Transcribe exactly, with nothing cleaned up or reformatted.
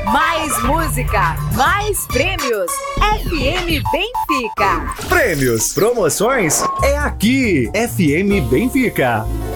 Mais música, mais prêmios. F M Benfica. Prêmios, promoções, é aqui. F M Benfica.